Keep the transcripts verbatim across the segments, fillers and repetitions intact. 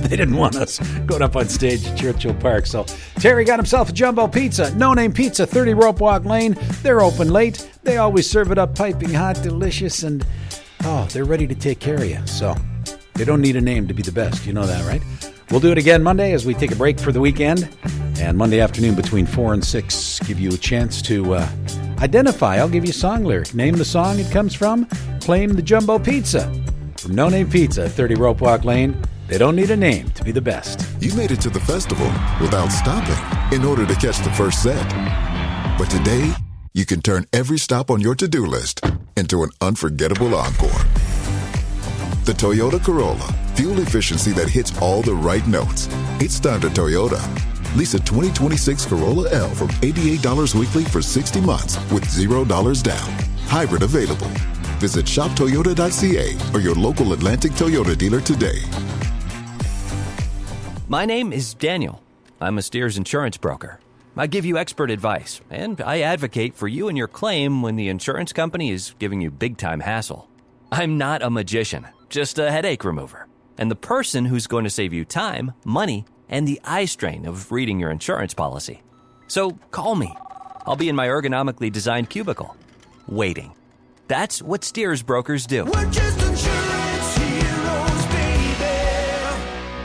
they didn't want us going up on stage at Churchill Park. So Terry got himself a jumbo pizza. No Name Pizza, thirty Rope Walk Lane. They're open late. They always serve it up piping hot, delicious, and oh, they're ready to take care of you. So they don't need a name to be the best. You know that, right? We'll do it again Monday as we take a break for the weekend. And Monday afternoon between four and six, give you a chance to uh, identify. I'll give you a song lyric. Name the song it comes from. Claim the jumbo pizza. From No Name Pizza, thirty Rope Walk Lane. They don't need a name to be the best. You made it to the festival without stopping in order to catch the first set. But today, you can turn every stop on your to-do list into an unforgettable encore. The Toyota Corolla. Fuel efficiency that hits all the right notes. It's time to Toyota. Lease a twenty twenty-six Corolla L from eighty-eight dollars weekly for sixty months with zero dollars down. Hybrid available. Visit shop toyota dot c a or your local Atlantic Toyota dealer today. My name is Daniel. I'm a Steers insurance broker. I give you expert advice, and I advocate for you and your claim when the insurance company is giving you big-time hassle. I'm not a magician, just a headache remover, and the person who's going to save you time, money, and the eye strain of reading your insurance policy. So call me. I'll be in my ergonomically designed cubicle, waiting. That's what Steers brokers do. We're just insurance heroes, baby.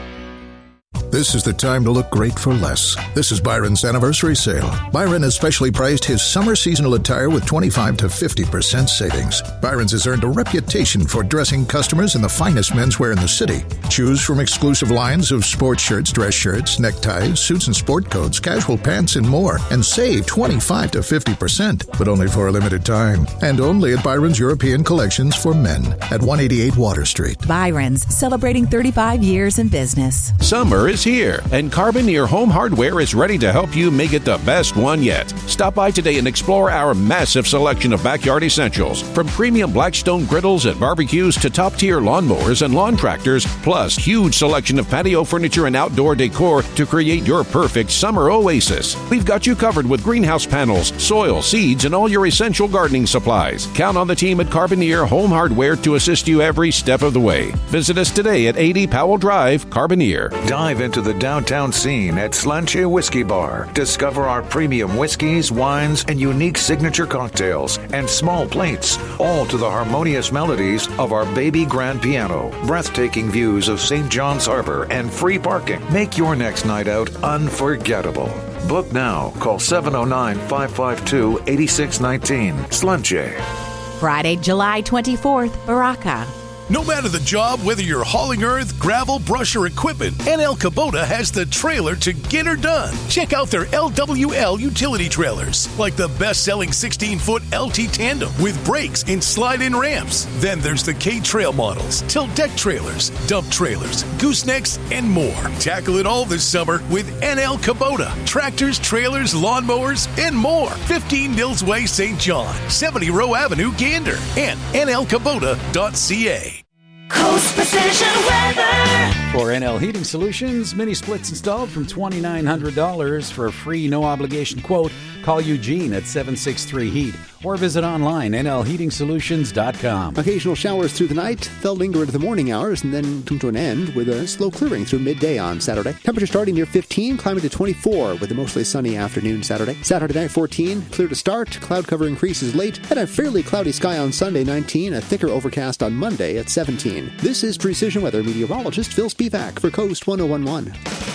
This is the time to look great for less. This is Byron's anniversary sale. Byron has specially priced his summer seasonal attire with twenty-five to fifty percent savings. Byron's has earned a reputation for dressing customers in the finest menswear in the city. Choose from exclusive lines of sports shirts, dress shirts, neckties, suits and sport coats, casual pants, and more. And save twenty-five to fifty percent, but only for a limited time. And only at Byron's European Collections for Men at one eighty-eight Water Street. Byron's, celebrating thirty-five years in business. Summer is here, and Carboneer Home Hardware is ready to help you make it the best one yet. Stop by today and explore our massive selection of backyard essentials, from premium Blackstone griddles and barbecues to top-tier lawnmowers and lawn tractors, plus huge selection of patio furniture and outdoor decor to create your perfect summer oasis. We've got you covered with greenhouse panels, soil, seeds, and all your essential gardening supplies. Count on the team at Carboneer Home Hardware to assist you every step of the way. Visit us today at eighty Powell Drive, Carboneer. Dive into the downtown scene at Slanche Whiskey Bar. Discover our premium whiskeys, wines, and unique signature cocktails and small plates, all to the harmonious melodies of our baby grand piano. Breathtaking views of Saint John's Harbor and free parking. Make your next night out unforgettable. Book now. Call seven oh nine, five five two, eight six one nine. Slanche. Friday, July twenty-fourth, Baraka. No matter the job, whether you're hauling earth, gravel, brush, or equipment, N L Kubota has the trailer to get her done. Check out their L W L utility trailers, like the best-selling sixteen-foot L T Tandem with brakes and slide-in ramps. Then there's the K-Trail models, tilt deck trailers, dump trailers, goosenecks, and more. Tackle it all this summer with N L Kubota. Tractors, trailers, lawnmowers, and more. fifteen Mills Way, Saint John, seventy Row Avenue, Gander, and N L Kubota dot C A. Coast Precision Weather. For N L Heating Solutions, mini splits installed from twenty-nine hundred dollars for a free no-obligation quote. Call Eugene at seven six three heat or visit online N L heating solutions dot com. Occasional showers through the night. They'll linger into the morning hours and then come to an end with a slow clearing through midday on Saturday. Temperature starting near fifteen, climbing to twenty-four with a mostly sunny afternoon Saturday. Saturday night fourteen, clear to start. Cloud cover increases late and a fairly cloudy sky on Sunday nineteen. A thicker overcast on Monday at seventeen. This is Precision Weather meteorologist Phil Spivak for Coast ten eleven.